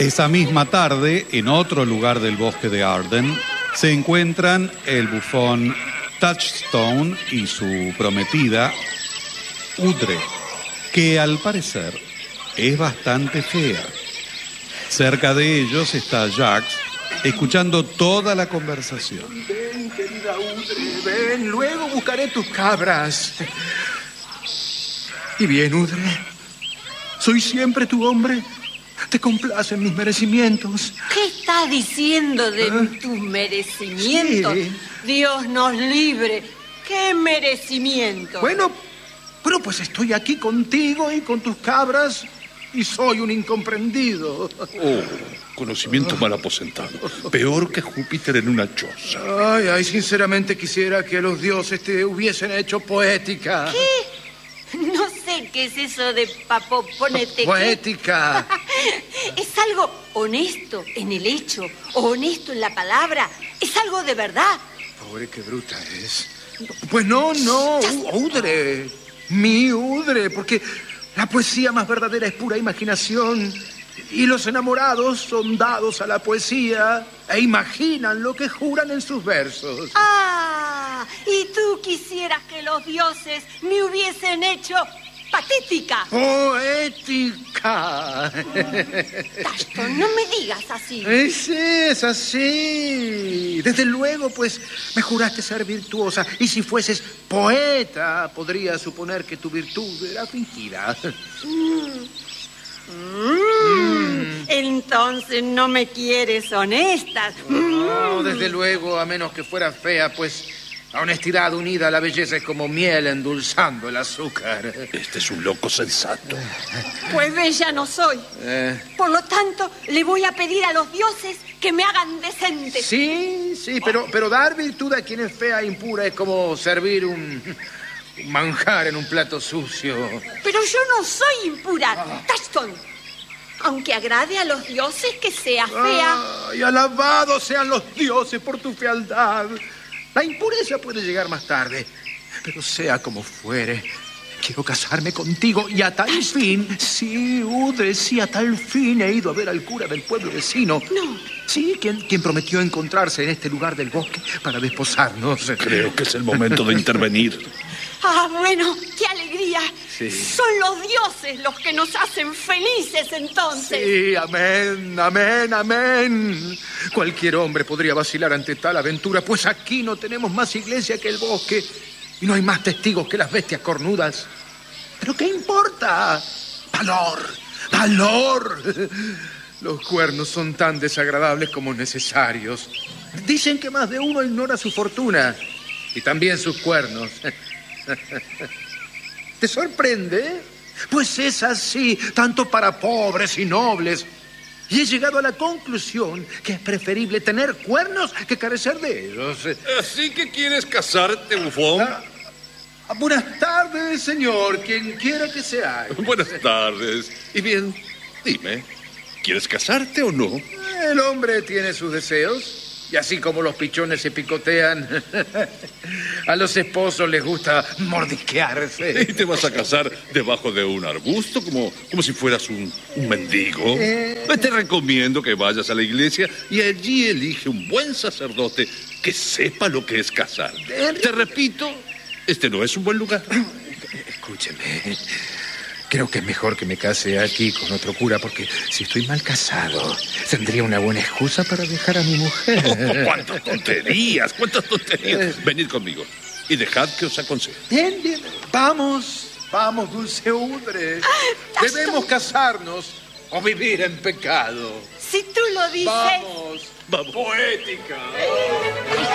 Esa misma tarde, en otro lugar del bosque de Arden, se encuentran el bufón Touchstone y su prometida, Udre, que al parecer es bastante fea. Cerca de ellos está Jax, escuchando toda la conversación. Ven, querida Udre, ven, luego buscaré tus cabras. Y bien, Udre, soy siempre tu hombre. Te complacen mis merecimientos. ¿Qué estás diciendo de tus merecimientos? Sí. Dios nos libre. ¿Qué merecimiento? Bueno, pues estoy aquí contigo y con tus cabras y soy un incomprendido. Oh, conocimiento mal aposentado. Peor que Júpiter en una choza. Ay, sinceramente quisiera que los dioses te hubiesen hecho poética. ¿Qué? No sé qué es eso de ponete. Poética. ¿Es algo honesto en el hecho o honesto en la palabra? ¿Es algo de verdad? Pobre, qué bruta es. Pues no, Udre. Mi Udre, porque la poesía más verdadera es pura imaginación. Y los enamorados son dados a la poesía e imaginan lo que juran en sus versos. Ah, y tú quisieras que los dioses me hubiesen hecho patética. Poética. Touchstone, no me digas así. Sí, es así. Desde luego, pues, me juraste ser virtuosa. Y si fueses poeta, podría suponer que tu virtud era fingida. Entonces no me quieres honesta. No, desde luego, a menos que fuera fea, pues la honestidad unida a la belleza es como miel endulzando el azúcar. Este es un loco sensato. Pues bella no soy. Por lo tanto, le voy a pedir a los dioses que me hagan decente. Sí, pero dar virtud a quien es fea e impura es como servir un manjar en un plato sucio. Pero yo no soy impura, Touchstone. Aunque agrade a los dioses que sea fea. ¡Ay, alabados sean los dioses por tu fealdad! La impureza puede llegar más tarde, pero sea como fuere, quiero casarme contigo y a tal fin, sí, Udre, sí, a tal fin he ido a ver al cura del pueblo vecino. No. Sí, quien prometió encontrarse en este lugar del bosque para desposarnos. Creo que es el momento de intervenir. Ah, bueno, qué alegría. Sí. Son los dioses los que nos hacen felices entonces. Sí, amén, amén, amén. Cualquier hombre podría vacilar ante tal aventura, pues aquí no tenemos más iglesia que el bosque y no hay más testigos que las bestias cornudas. ¿Pero qué importa? ¡Valor! ¡Valor! Los cuernos son tan desagradables como necesarios. Dicen que más de uno ignora su fortuna y también sus cuernos. ¿Te sorprende? Pues es así, tanto para pobres y nobles. Y he llegado a la conclusión que es preferible tener cuernos que carecer de ellos. ¿Así que quieres casarte, bufón? Buenas tardes, señor, quien quiera que sea. Buenas tardes. Y bien, dime, ¿quieres casarte o no? El hombre tiene sus deseos. Y así como los pichones se picotean, a los esposos les gusta mordisquearse. ¿Y te vas a casar debajo de un arbusto como si fueras un mendigo? Te recomiendo que vayas a la iglesia y allí elige un buen sacerdote que sepa lo que es casar. Te repito, este no es un buen lugar. Escúcheme. Creo que es mejor que me case aquí con otro cura, porque si estoy mal casado, tendría una buena excusa para dejar a mi mujer. Oh, ¡cuántas tonterías! ¡Cuántas tonterías! Venid conmigo y dejad que os aconseje. Bien. Vamos, dulce Udre. Debemos casarnos o vivir en pecado. Si tú lo dices. Vamos. Vamos. Poética.